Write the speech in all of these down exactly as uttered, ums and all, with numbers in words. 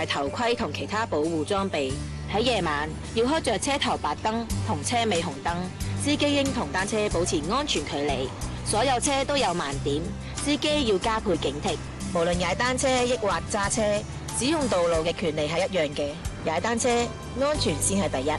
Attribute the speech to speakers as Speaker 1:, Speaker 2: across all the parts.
Speaker 1: 戴頭盔同其他保護裝備。喺夜晚要開着車頭白燈同車尾紅燈，司機應同單車保持安全距離。所有車都有盲點，司機要加倍警惕。無論踩單車抑或揸車，使用道路嘅權利係一樣嘅。踩單車安全先係第一。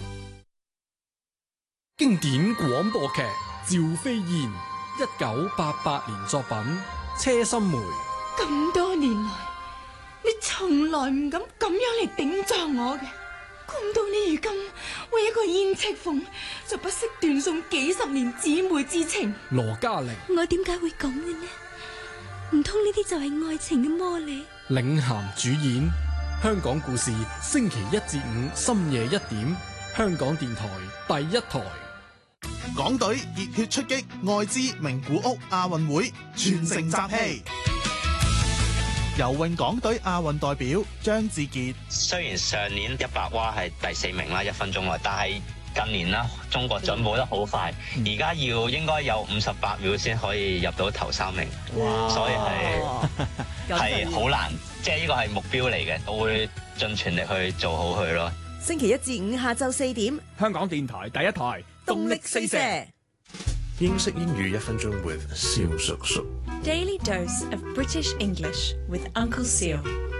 Speaker 2: 經典廣播劇《趙飛燕》，一九八八年作品，車心梅。
Speaker 3: 咁多年來，你從來唔敢咁樣嚟頂撞我嘅，估唔到你如今為一個燕赤鳳就不惜斷送幾十年姊妹之情。
Speaker 2: 羅嘉玲。
Speaker 4: 我點解會咁嘅呢？唔通呢啲就係愛情嘅魔力？
Speaker 2: 領銜主演，香港故事，星期一至五深夜一點，香港電台第一台。
Speaker 5: 港隊熱血出擊愛知名古屋亞運會，全城集氣。游泳港隊亞運代表張志傑，
Speaker 6: 雖然上年一百蛙係第四名啦，一分鐘內，但係近年啦，中國進步得好快，而家要應該有五十八秒先可以入到頭三名，所以係係好難，即係呢個係目標嚟嘅，我會盡全力去做好佢咯。
Speaker 7: 星期一至五下晝四點，
Speaker 2: 香港電台第一台，
Speaker 7: 動力四射。
Speaker 8: 英式英語一分鐘 with 蕭叔叔。
Speaker 9: Daily dose of British English with Uncle Seal。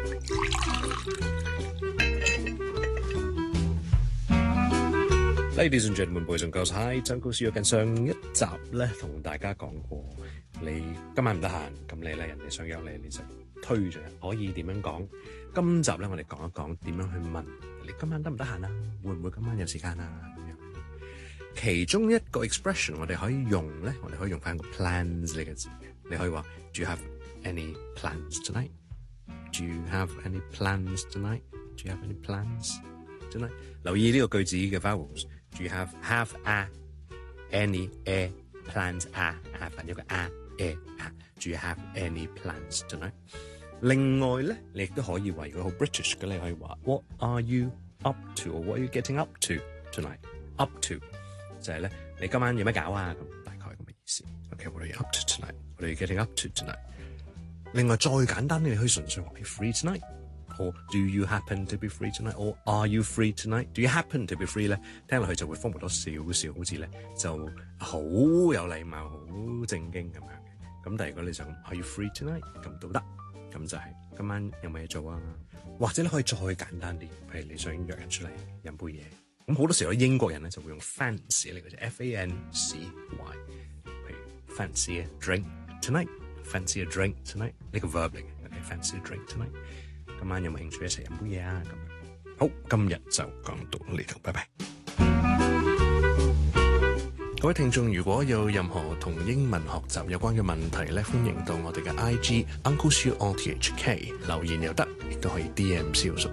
Speaker 8: Ladies and gentlemen, boys and girls, hi， Uncle Seal。近上一集咧，同大家講過，你今晚唔得閒，咁你咧人哋想約你，你就推咗，可以點樣講？今集咧，我哋講一講點樣去問你今晚得唔得閒啊？會唔會今晚有時間啊？咁樣。其中一個 expression 我哋可以用咧，我哋可以用翻個 plans 呢個字嘅。你可以話 Do you have any plans tonight? Do you have any plans tonight? Do you have any plans tonight? 留意呢個句子嘅 vowels。Do you have have a any a plans a a 反一個 a a a Do you have any plans tonight? 另外咧，你亦都可以話如果好 British 嘅，你可以話 What are you up to? Or what are you getting up to tonight? Up to 就係咧，你今晚有咩搞啊？咁大概咁嘅意思。Okay, what are you up to tonight? What are you getting up to tonight? 另外再簡單啲，你可以純粹話 Are you free tonight? Or do you happen to be free tonight? Or are you free tonight? Do you happen to be free 咧？聽落去就會豐富多少少，好似咧就好有禮貌、好正經咁樣嘅。咁但係如果你就 Are you free tonight? 咁都得。咁就係今晚有冇嘢做啊？或者你可以再簡單啲，譬如你想約人出嚟飲杯嘢。咁好多時候英國人咧就會用 fancy 嚟嘅啫 ，F A N C Y。譬如 fancy a drink tonight，fancy a drink tonight 呢個 verb 嚟嘅 ，OK，fancy a drink tonight。今晚有冇興趣一齊飲杯嘢啊？咁樣好，今日就講到呢度，拜拜。各位聽眾，如果有任何同英文學習有關嘅問題咧，歡迎到我哋嘅 I G Uncle Siu O T H K 留言又得，亦都可以 D M 蕭叔。